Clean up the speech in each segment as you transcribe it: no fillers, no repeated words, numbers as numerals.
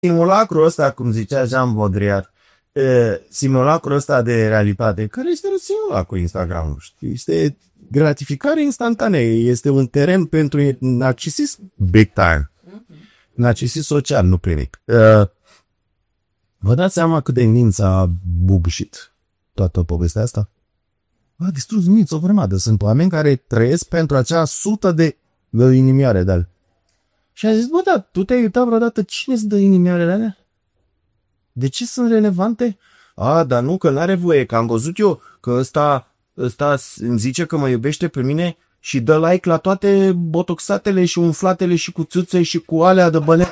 simulacrul ăsta, cum zicea Jean Baudrillard, simulacrul ăsta de realitate, care este un simulacru Instagram, știi? Este gratificare instantanee, este un teren pentru narcisism big time. Narcisism social, nu primic. Vă dați seama cât de mința a bubușit toată povestea asta? A distrus minți o grămadă. Sunt oameni care trăiesc pentru acea sută de inimioare de-ale. Și a zis, bă, da, tu te-ai uitat vreodată cine îți dă inimioarele alea? De ce sunt relevante? Dar nu, că n-are voie, că am văzut eu că ăsta îmi zice că mă iubește pe mine și dă like la toate botoxatele și umflatele și cu țâțe și cu alea de băle.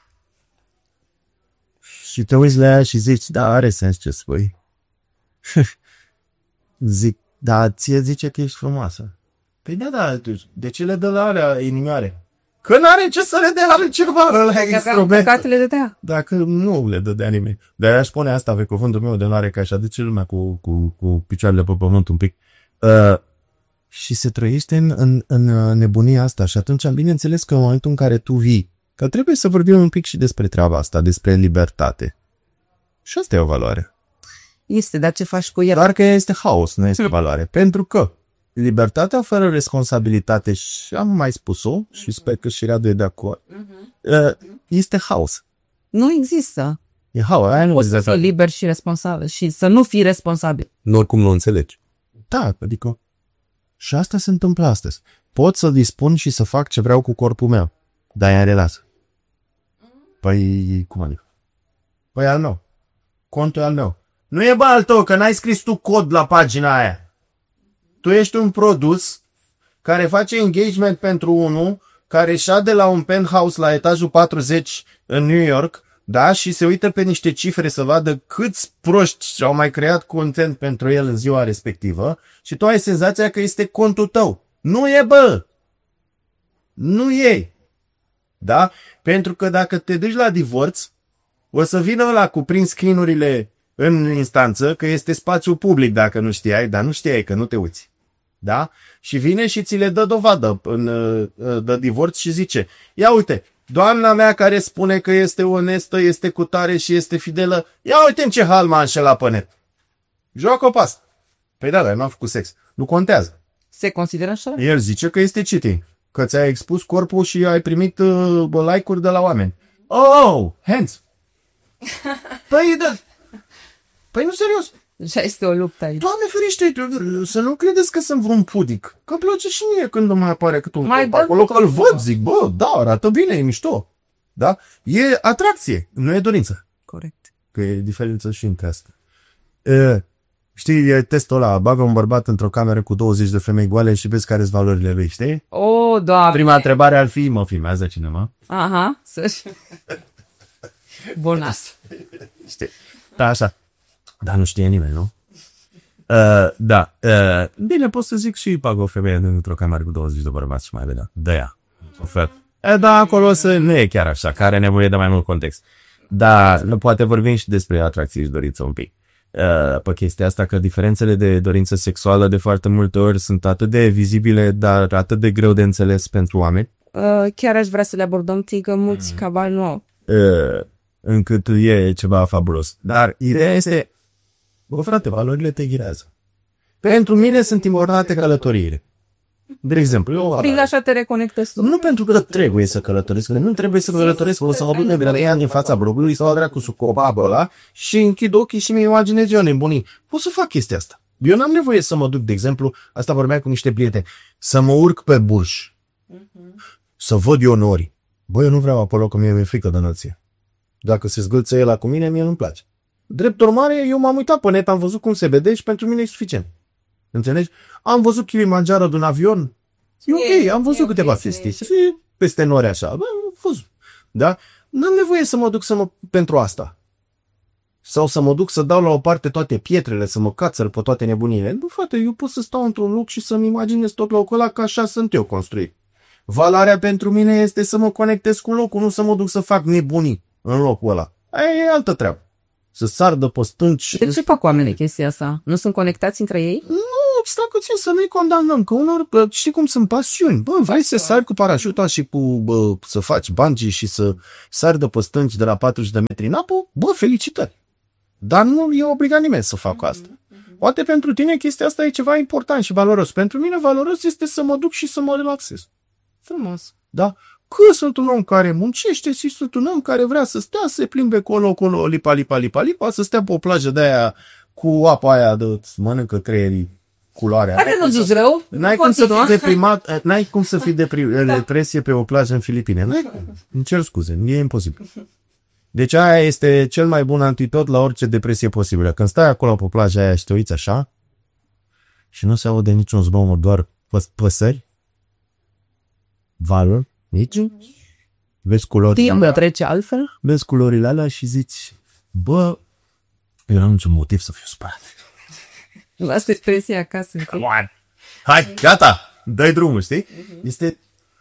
Și te uiți la ea și zici, da, are sens ce spui. Zic, da, ție zice că ești frumoasă. Păi da, de ce le dă la alea inimioare? Că n-are ce să le dea altceva ăla instrument. Dacă le dădea. Dacă nu le dădea nimeni. Dar aș spune asta pe cuvântul meu de onoare, că așa duce lumea cu picioarele pe pământ un pic. Și se trăiește în nebunia asta. Și atunci, bineînțeles că în momentul în care tu vii, că trebuie să vorbim un pic și despre treaba asta, despre libertate. Și asta e o valoare. Este, dar ce faci cu el? Doar că este haos, nu este valoare. Pentru că libertatea fără responsabilitate, și am mai spus-o, și sper că și Radu e de acord, este haos. Nu există. E haos. Aia nu poți să fii liber și responsabil și să nu fii responsabil. Nu oricum nu înțelegi. Da, adică și asta se întâmplă astăzi. Pot să dispun și să fac ce vreau cu corpul meu, dar ea relasă. Păi, cum adică? Păi al meu. Contul e al meu. Nu e al tău, că n-ai scris tu cod la pagina aia. Tu ești un produs care face engagement pentru unul care șade la un penthouse la etajul 40 în New York, da, și se uită pe niște cifre să vadă câți proști au mai creat content pentru el în ziua respectivă și tu ai senzația că este contul tău. Nu e, bă! Nu e! Da? Pentru că dacă te duci la divorț, o să vină ăla cu print screen-urile în instanță, că este spațiu public dacă nu știai, dar nu știai că nu te uiți. Da? Și vine și ți le dă dovadă de divorț și zice, ia uite, doamna mea care spune că este onestă, este cutare și este fidelă, ia uite în ce hal m-a înșelat pe net. Joacă-o pe asta. Păi da, dar nu a făcut sex. Nu contează. Se consideră așa? El zice că este cheating, că ți-ai expus corpul și ai primit like-uri de la oameni. Oh, hands! Păi da. Păi nu, serios. Așa este o luptă aici. Doamne ferește, să nu credeți că sunt vreun pudic. Că îmi place și mie când mai apare cât un corp acolo, că îl văd, zic, bă, da, arată bine, e mișto. Da? E atracție, nu e dorință. Corect. Că e diferență și între asta. Știi, e testul ăla, bagă un bărbat într-o cameră cu 20 de femei goale și vezi care-s valorile lui, știi? O, Doamne. Prima întrebare ar fi, mă filmează cineva? Aha, să-și... Bun asta. Știi? Da, așa. Dar nu știe nimeni, nu? Da. Bine, pot să zic și pag o femeie într-o cameră cu 20 de bărbați și mai vedea. De ea. Da, acolo nu e chiar așa, care are nevoie de mai mult context. Da, poate vorbim și despre atracție și dorință un pic. Pe chestia asta, că diferențele de dorință sexuală de foarte multe ori sunt atât de vizibile, dar atât de greu de înțeles pentru oameni. Chiar aș vrea să le abordăm, că mulți cabali nu au. Încât e ceva fabulos. Dar ideea este, bă, frate, valorile te ghirează. Pentru mine sunt importante călătoriile. De exemplu, eu... Prin așa te reconectezi tu. Nu pentru că trebuie să călătoresc, nu trebuie să călătoresc, o să mă duc ea din fața blogului sau dracu cu copabă ăla și închid ochii și mi imaginez eu nebunii. Pot să fac chestia asta. Eu n-am nevoie să mă duc, de exemplu, asta vorbeam cu niște prieteni, să mă urc pe Burj, să văd eu nori. Bă, eu nu vreau acolo, că mie mi-e frică de înălțime. Dacă se zgâlță el cu mine, mie nu-mi place. Drept urmare, eu m-am uitat pe net, am văzut cum se vede și pentru mine e suficient. Înțelegi? Am văzut Kilimanjaro din avion, e ok, am văzut câteva chestii. Peste nori așa, bă, am văzut. Da? N-am nevoie să mă duc pentru asta. Sau să mă duc să dau la o parte toate pietrele, să mă cațăr pe toate nebunile. Nu, frate, eu pot să stau într-un loc și să-mi imaginez tot locul ăla, că așa sunt eu construit. Valoarea pentru mine este să mă conectez cu locul, nu să mă duc să fac nebunii în locul ăla. Aia e altă treabă. Să sar de pe stânci. De ce fac oamenii chestia asta? Nu sunt conectați între ei? Nu stai puțin să nu-i condamnăm, că unor, știi cum sunt pasiuni. Bă, vrei să sari cu parașuta și să faci bungee și să sari de pe stânci de la 40 de metri în apă, bă, felicitări. Dar nu e obligat nimeni să facă asta. Poate pentru tine chestia asta e ceva important și valoros. Pentru mine valoros este să mă duc și să mă relaxez. Frumos. Da? Că sunt un om care muncește și sunt un om care vrea să stea, să se plimbe colo, lipa, să stea pe o plajă de aia cu apa aia de mănâncă creierii, culoarea. Care nu zici rău? N-ai cum să fii deprimat, n-ai cum să fii depresie pe o plajă în Filipine. N-ai cum. Îmi cer scuze, e imposibil. Deci aia este cel mai bun antidot la orice depresie posibilă. Când stai acolo pe plaja aia și te uiți așa și nu se aude niciun zgomot, doar păsări, valuri, nici, vezi culori. Timpul trece altfel? Vezi culorile alea și zici, bă, eu n-am niciun motiv să fiu spărat. Lasă expresia acasă. Hai, gata, dai drumul, știi? Este...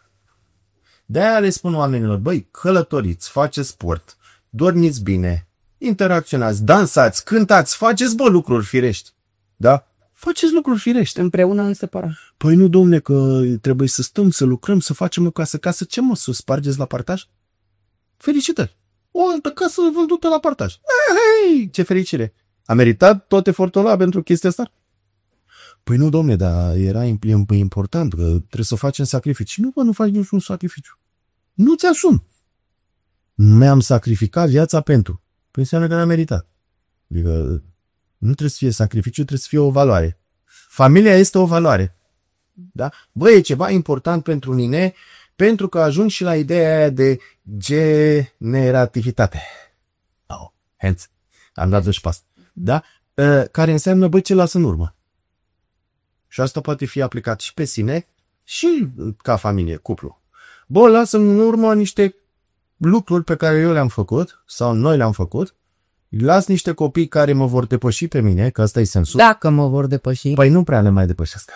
De-aia le spun oamenilor, băi, călătoriți, faceți sport, dormiți bine, interacționați, dansați, cântați, faceți, bă, lucruri firești. Da? Faceți lucruri firești. Împreună în separat. Păi nu, domne, că trebuie să stăm, să lucrăm, să facem o casă. Ce mă, să o spargeți la partaj? Felicitări! O altă casă vândută la partaj. Hei, ce fericire! A meritat tot efortul ăla pentru chestia asta? Păi nu, domne, dar era important, că trebuie să facem sacrificii. Nu, bă, nu faci niciun sacrificiu. Nu ți asum. Mi-am sacrificat viața pentru. Păi înseamnă că n-am meritat. Adică nu trebuie să fie sacrificiu, trebuie să fie o valoare. Familia este o valoare. Da? Bă, e ceva important pentru mine, pentru că ajung și la ideea aia de generativitate. Hence, am dat și pas. Da? Care înseamnă, bă, ce lasă în urmă. Și asta poate fi aplicat și pe sine și ca familie, cuplu. Bă, lasă în urmă niște lucruri pe care eu le-am făcut sau noi le-am făcut. Las niște copii care mă vor depăși pe mine, că asta e sensul. Dacă mă vor depăși. Păi nu prea le mai depășesc.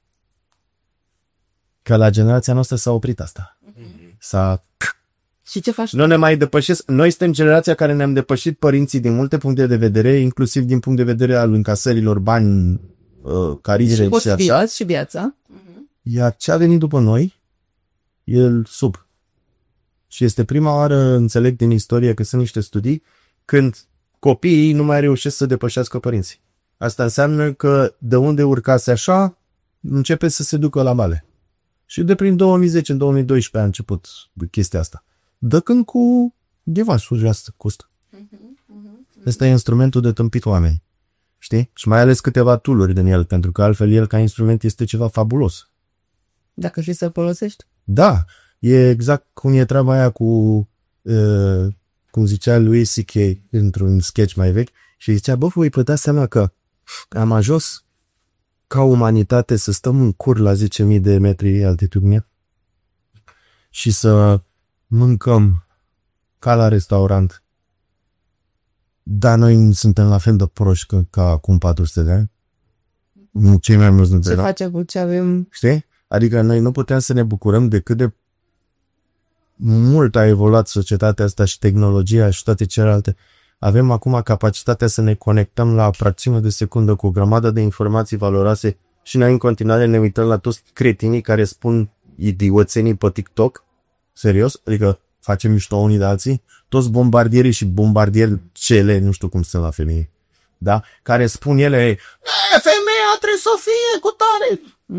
Că la generația noastră s-a oprit asta. Și ce faci? Nu ne mai depășesc. Noi suntem generația care ne-am depășit părinții din multe puncte de vedere, inclusiv din punct de vedere al încasărilor bani, cariere și așa. Și viața. Iar ce a venit după noi, el sub. Și este prima oară, înțeleg din istorie, că sunt niște studii, când copiii nu mai reușesc să depășească părinții. Asta înseamnă că de unde urcase așa, începe să se ducă la male. Și de prin 2010, în 2012 a început chestia asta. Dă când cu device-uri asta costă. Ăsta e instrumentul de tâmpit oameni. Știi? Și mai ales câteva tool-uri din el, pentru că altfel el ca instrument este ceva fabulos. Dacă știi să-l folosești. Da, e exact cum e treaba aia cu, cum zicea lui C.K. într-un sketch mai vechi, și zicea, bă, voi putea seama că am ajuns ca umanitate să stăm în cur la 10.000 de metri altitudine și să mâncăm ca la restaurant. Dar noi suntem la fel de proști ca acum 400 de ani. Cei mai mulți dintre noi. Ce facem cu ce avem? Știi? Adică noi nu putem să ne bucurăm de cât de mult a evoluat societatea asta și tehnologia și toate celelalte. Avem acum capacitatea să ne conectăm la fracțiune de secundă cu o grămadă de informații valoroase și noi în continuare ne uităm la toți cretinii care spun idioțenii pe TikTok. Serios? Adică facem mișto unii de alții? Toți bombardierii și bombardiercele, nu știu cum sunt la femei, da? Care spun ele, femeia trebuie să fie cu tare.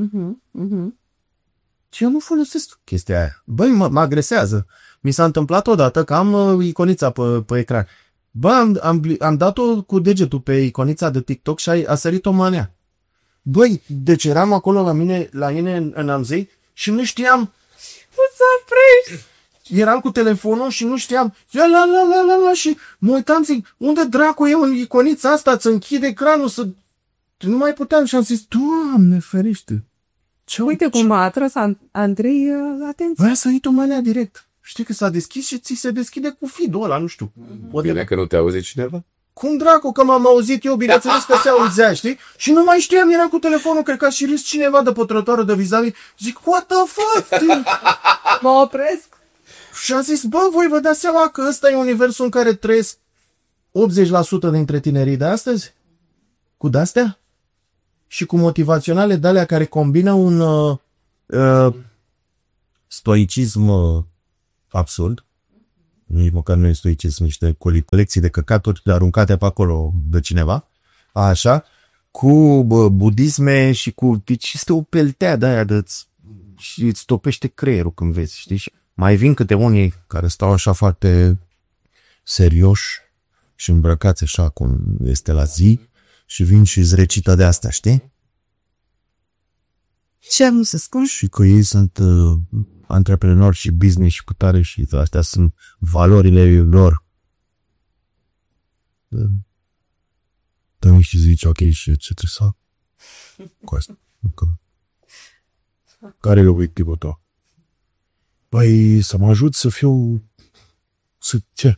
Și eu nu folosesc chestia aia. Băi, mă agresează. Mi s-a întâmplat odată că am iconița pe ecran. Bă, am dat-o cu degetul pe iconița de TikTok și a sărit o manea. Băi, deci eram acolo la mine în Amzei și nu știam. Nu să oprești! Eram cu telefonul și nu știam. Și mă uitam, zic, unde dracu e în iconița asta? Îți închide ecranul să... Nu mai puteam și am zis, Doamne ferește. Uite cum a atras Andrei atenție. Băi, a sărit o manea direct. Știi că s-a deschis și ți se deschide cu feed-ul ăla, nu știu. Bine că nu te auzi cineva? Cum dracu că m-am auzit eu, bineînțeles că se auzea, știi? Și nu mai știam, eram cu telefonul, cred că a și râs cineva de pe trotuarul de vis-a-vis. Zic, what the fuck? Mă opresc. Și am zis, bă, voi vă dați seama că ăsta e universul în care trăiesc 80% dintre tinerii de astăzi? Cu de-astea? și cu motivaționale de alea care combină un stoicism absurd. Nici măcar nu e stoicism, niște colecții de căcaturi aruncate pe acolo de cineva. Așa. Cu budisme și cu... Deci este o peltea de aia și îți topește creierul când vezi, știi? Și mai vin câte unii care stau așa foarte serioși și îmbrăcați așa cum este la zi și vin și îți recită de astea, știi? Ce am să spun? Și că ei sunt antreprenori și business și cu tare și astea sunt valorile lor. Dar și zici, ok, și ce trebuie să fac cu asta? Care e obiectivul tău? Păi să mă ajut să fiu... Să ce?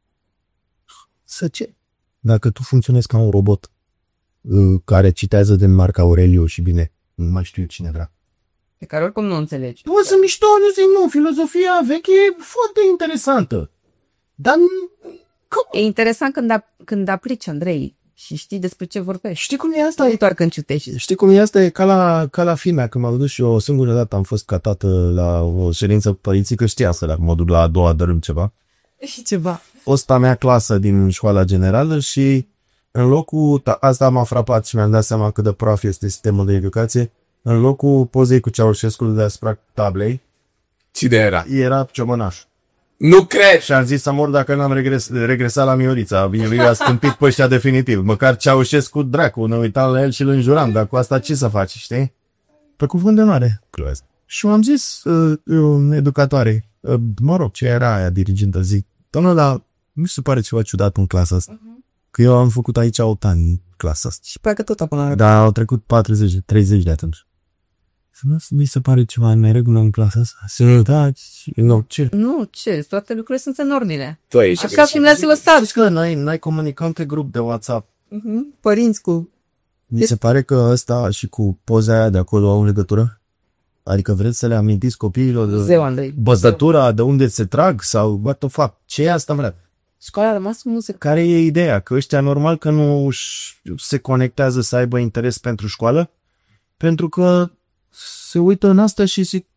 Să ce? Dacă tu funcționezi ca un robot care citează din Marc Aureliu și bine, nu mai știu cine vrea. Pe care oricum nu înțelegi. Tu sunt mișto, nu zic, nu, filozofia veche e foarte interesantă. Dar... E interesant când aplici, Andrei, și știi despre ce vorbești. Știi cum e asta? Nu doar când citești. Știi cum e asta? E ca la filmea. Când m-am dus și eu o singură dată am fost ca tată la o ședință părinții, că știa să dacă mă duc la a doua dărâm ceva. Și ceva. Fosta mea clasă din școala generală și în locul, asta m-a frapat și mi-am dat seama cât de praf este sistemul de educație, în locul pozei cu Ceaușescu deasupra tablei, Cine era? era ciomănaș. Nu cred! Și am zis să mor dacă n-am regresat la Miorița. Eu a stâmpit pe ăștia definitiv. Măcar Ceaușescu, dracu, ne uitam la el și îl înjuram, dar cu asta ce să faci, știi? Pe cuvânt de mare. Și m-am zis, educatoare, mă rog, ce era aia dirigintă, zic, doamnă, dar nu se pare ceva ciudat în clasa asta? Că eu am făcut aici 8 ani în clasa asta. Și pleacă tot acum. Dar au trecut 30 de atunci. Nu mi se pare ceva în regulă în clasa asta? Să nu, da, nu, ce? Nu, ce? Toate lucrurile sunt în ordine. Tu ești Așa cum le-ați lăsat. Știți că n-ai comunicăm pe grup de WhatsApp. Părinți cu... Mi se pare că ăsta și cu poza aia de acolo au legătură? Adică vreți să le amintiți copiilor Zeu, Andrei. băzătura, de unde se trag sau what the fuck? Ce e asta, vrea? Școala a rămas cu muzică. Care e ideea? Că ăștia normal că nu se conectează să aibă interes pentru școală? Pentru că se uită în asta și zic,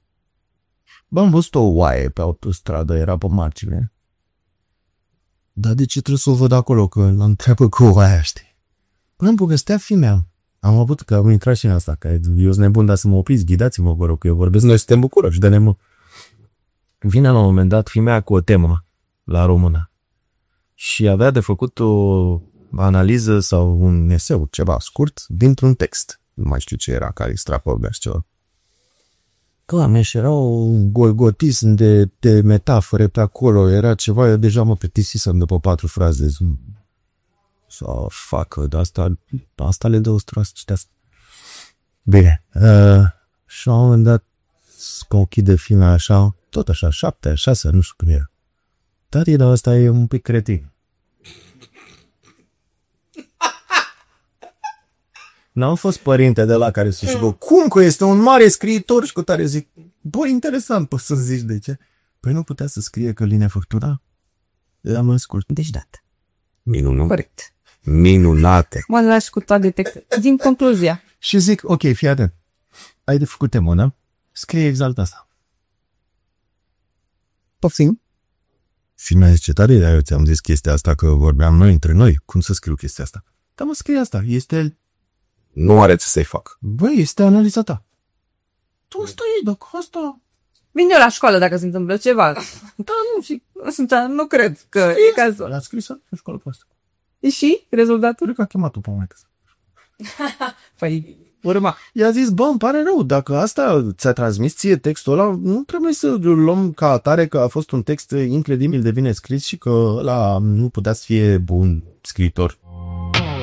bă, am văzut o oaie pe autostradă, era pe margine. Dar de ce trebuie să o văd acolo? Că l-am întreabă cu oaia, știi? Până că stea fimea. Am intrat și în asta, că eu sunt nebun, dar să mă opriți, ghidați-mă, vă rog, că eu vorbesc, noi suntem București, de nemă. Vine la un moment dat fimea cu o temă la română și avea de făcut o analiză sau un eseu, ceva scurt, dintr-un text. Nu mai știu ce era, care extrapolea și ceva. Doamne, și era un golgotism de metafore pe acolo, era ceva, eu deja mă plictisisem după 4 fraze. Să facă, de asta le dă o stroasă citească. Bine, și la un moment dat că închide filmul așa, tot așa, 7, 6, nu știu cum era. Dar ăsta e un pic cretin. N-am fost părinte de la care să știu, cum că este un mare scriitor și cu tare zic, bă, interesant, poți să zici de ce? Păi nu putea să scrie că linia făctura? Am ascult. Deci dat. Minunat. Corect. Minunate. Mă lași cu toate textele. Din concluzia. Și zic, ok, fii atent. Ai de făcut temă, da? Scrie exact asta. Poftim? Filmea zice, tare, dar eu ți-am zis chestia asta că vorbeam noi între noi. Cum să scriu chestia asta? Dar mă, scrie asta. Este... Nu are ce să-i fac. Băi, este analiza ta. Tu stai, dacă asta... Vin eu la școală dacă se întâmplă ceva. Da, nu, și nu cred că e cazul. L-a scris în școală pe asta. Și rezultatul? Cred că a chemat-o pe maică. Păi, urma. I-a zis, bă, îmi pare rău, dacă asta ți-a transmis ție textul ăla, nu trebuie să luăm ca atare că a fost un text incredibil de bine scris și că ăla nu putea să fie bun scriitor.